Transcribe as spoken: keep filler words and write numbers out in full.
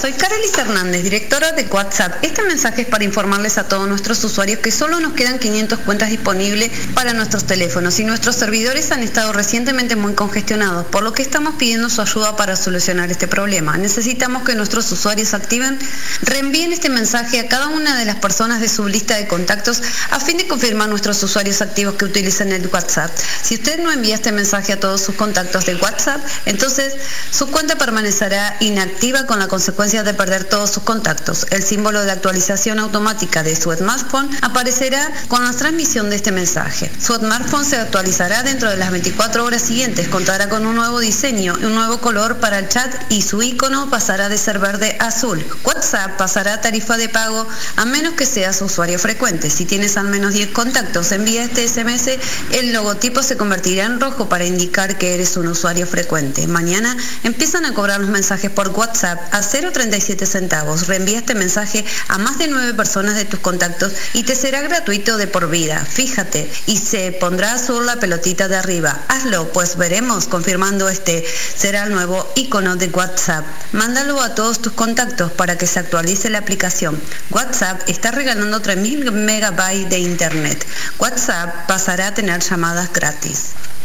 soy Carolis Hernández, directora de WhatsApp. Este mensaje es para informarles a todos nuestros usuarios que solo nos quedan quinientas cuentas disponibles para nuestros teléfonos y nuestros servidores han estado recientemente muy congestionados, por lo que estamos pidiendo su ayuda para solucionar este problema. Necesitamos que nuestros usuarios activen, reenvíen este mensaje a cada una de las personas de su lista de contactos a fin de confirmar nuestros usuarios activos que utilicen el WhatsApp. Si usted no envía este mensaje a todos sus contactos de WhatsApp, entonces su cuenta permanecerá inactiva con la consecuencia de perder todos sus contactos. El símbolo de actualización automática de su smartphone aparecerá con la transmisión de este mensaje. Su smartphone se actualizará dentro de las veinticuatro horas siguientes, contará con un nuevo diseño y un nuevo color para el chat y su icono pasará de ser verde a azul. WhatsApp pasará a tarifa de pago a menos que seas usuario frecuente. Si tienes al menos diez contactos, envía este ese eme ese, el logotipo se convertirá en rojo para indicar que eres un usuario frecuente. Mañana empiezan a cobrar los mensajes por WhatsApp a cero coma treinta y siete centavos. Reenvía este mensaje a más de nueve personas de tus contactos y te será gratuito de por vida. Fíjate, y se pondrá azul la pelotita de arriba. Hazlo, pues veremos, confirmando este será el nuevo icono de WhatsApp. Mándalo a todos tus contactos para que se actualice la aplicación. WhatsApp está regalando tres mil megabytes de internet. WhatsApp pasará a tener llamadas gratis.